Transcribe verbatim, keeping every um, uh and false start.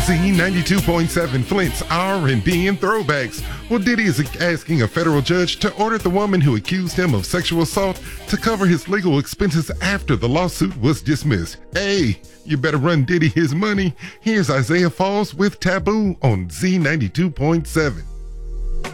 Z ninety-two point seven Flint's R and B and throwbacks. Well, Diddy is asking a federal judge to order the woman who accused him of sexual assault to cover his legal expenses after the lawsuit was dismissed. Hey, you better run Diddy his money. Here's Isaiah Falls with Taboo on Z ninety-two point seven.